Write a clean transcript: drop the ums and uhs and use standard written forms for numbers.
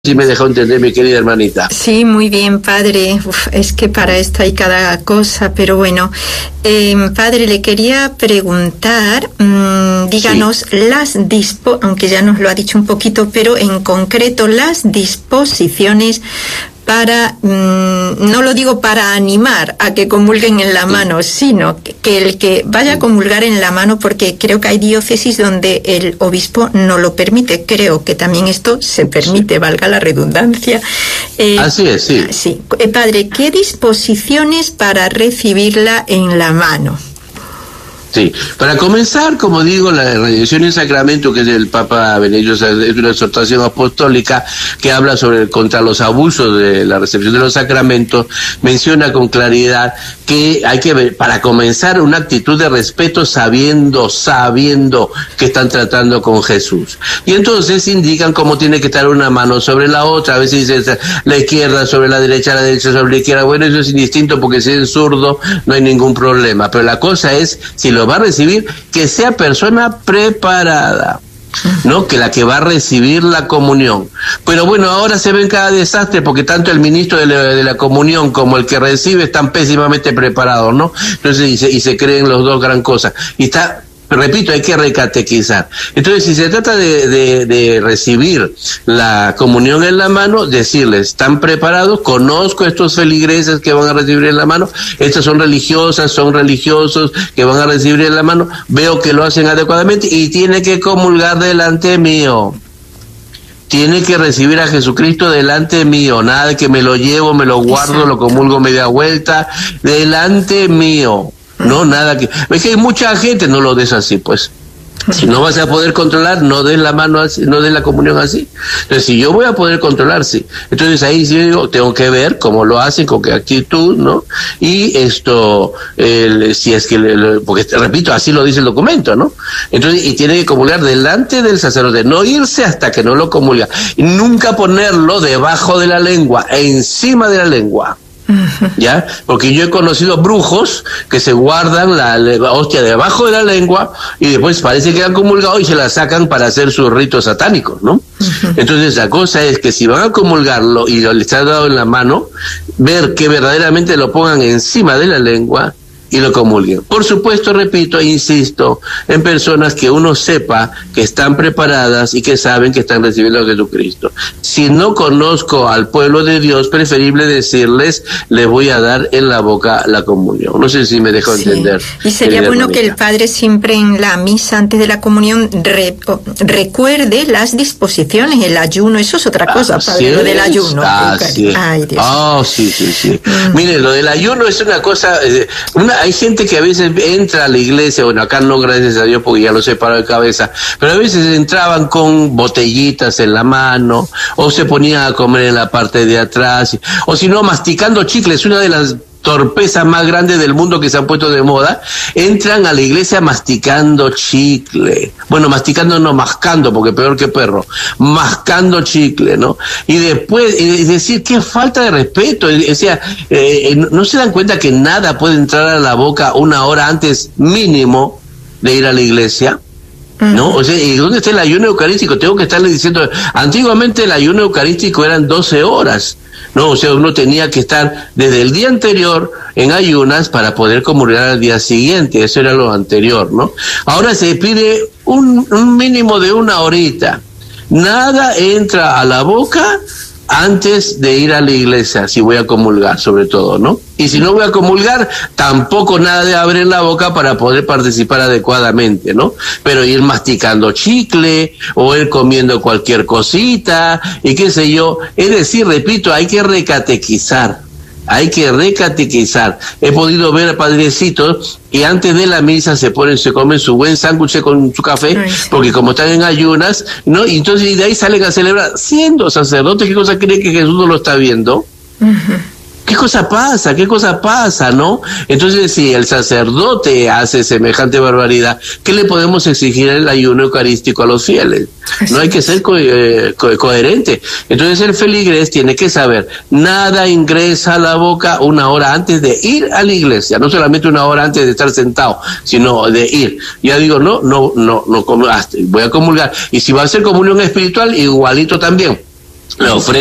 Si me dejó entender, mi querida hermanita. Sí, muy bien, padre. Es que para esto hay cada cosa, pero bueno. Padre, le quería preguntar, díganos aunque ya nos lo ha dicho un poquito, pero en concreto las disposiciones para, no lo digo para animar a que comulguen en la mano, sino que el que vaya a comulgar en la mano, porque creo que hay diócesis donde el obispo no lo permite. Creo que también esto se permite, valga la redundancia. Así es, sí. Sí. Padre, ¿qué disposiciones para recibirla en la mano? Sí, para comenzar, como digo, la redención en sacramento, que es del Papa Benedicto, es una exhortación apostólica que habla contra los abusos de la recepción de los sacramentos, menciona con claridad que hay que ver, para comenzar, una actitud de respeto sabiendo que están tratando con Jesús. Y entonces indican cómo tiene que estar una mano sobre la otra, a veces dice la izquierda sobre la derecha sobre la izquierda. Bueno, eso es indistinto porque si es zurdo no hay ningún problema, pero la cosa es, si lo va a recibir, que sea persona preparada, ¿no? Que la que va a recibir la comunión. Pero bueno, ahora se ven cada desastre porque tanto el ministro de la comunión como el que recibe están pésimamente preparados, ¿no? Entonces, y se creen los dos gran cosas. Y repito, hay que recatequizar. Entonces, si se trata de recibir la comunión en la mano, decirles, ¿están preparados? Conozco estos feligreses que van a recibir en la mano, estas son religiosas, son religiosos que van a recibir en la mano, veo que lo hacen adecuadamente y tiene que comulgar delante mío. Tiene que recibir a Jesucristo delante mío, nada de que me lo llevo, me lo guardo, exacto, lo comulgo media vuelta, delante mío. No, nada que... Es que hay mucha gente, no lo des así, pues. Si no vas a poder controlar, no des la mano así, no des la comunión así. Entonces, si yo voy a poder controlar, sí. Entonces, ahí sí digo, tengo que ver cómo lo hacen, con qué actitud, ¿no? Y esto, si es que, porque repito, así lo dice el documento, ¿no? Entonces, y tiene que comulgar delante del sacerdote, no irse hasta que no lo comulga. Y nunca ponerlo debajo de la lengua, encima de la lengua. ¿Ya? Porque yo he conocido brujos que se guardan la hostia debajo de la lengua y después parece que han comulgado y se la sacan para hacer sus ritos satánicos, ¿no? Entonces la cosa es que si van a comulgarlo y lo les ha dado en la mano, ver que verdaderamente lo pongan encima de la lengua y lo comulguen. Por supuesto, repito e insisto, en personas que uno sepa que están preparadas y que saben que están recibiendo a Jesucristo. Si no conozco al pueblo de Dios, preferible decirles, les voy a dar en la boca la comunión. No sé si me dejo entender. Y sería bueno que el padre siempre en la misa, antes de la comunión, recuerde las disposiciones, el ayuno, eso es otra cosa, padre, lo del ayuno. Ay, Dios. Sí. Mire, lo del ayuno es una cosa, hay gente que a veces entra a la iglesia, bueno, acá no, gracias a Dios, porque ya lo separo de cabeza, pero a veces entraban con botellitas en la mano, o se ponían a comer en la parte de atrás, o si no, masticando chicles, una de las torpezas más grandes del mundo que se han puesto de moda, entran a la iglesia masticando chicle. Bueno, masticando no, mascando, porque peor que perro. Mascando chicle, ¿no? Y después, es decir, qué falta de respeto. O sea, no se dan cuenta que nada puede entrar a la boca una hora antes mínimo de ir a la iglesia. ¿No? O sea, ¿y dónde está el ayuno eucarístico? Tengo que estarle diciendo, antiguamente el ayuno eucarístico eran 12 horas, ¿no? O sea, uno tenía que estar desde el día anterior en ayunas para poder comulgar al día siguiente, eso era lo anterior, ¿no? Ahora se pide un mínimo de una horita, nada entra a la boca antes de ir a la iglesia, si voy a comulgar, sobre todo, ¿no? Y si no voy a comulgar, tampoco nada de abrir la boca para poder participar adecuadamente, ¿no? Pero ir masticando chicle, o ir comiendo cualquier cosita, y qué sé yo. Es decir, repito, hay que recatequizar. He podido ver a padrecitos que antes de la misa se comen su buen sándwich con su café, porque como están en ayunas, ¿no? Y entonces de ahí salen a celebrar, siendo sacerdotes. ¿Qué cosa cree que Jesús no lo está viendo? ¿Qué cosa pasa, no? Entonces, si el sacerdote hace semejante barbaridad, ¿qué le podemos exigir el ayuno eucarístico a los fieles? No hay que ser coherente. Entonces, el feligrés tiene que saber, nada ingresa a la boca una hora antes de ir a la iglesia, no solamente una hora antes de estar sentado, sino de ir. Ya digo, no, voy a comulgar. Y si va a ser comunión espiritual, igualito también. le ofrece